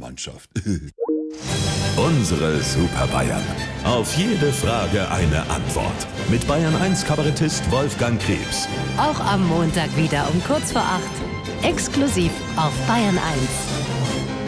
Mannschaft. Unsere Super Bayern. Auf jede Frage eine Antwort. Mit Bayern 1 Kabarettist Wolfgang Krebs. Auch am Montag wieder um kurz vor 8. Exklusiv auf Bayern 1.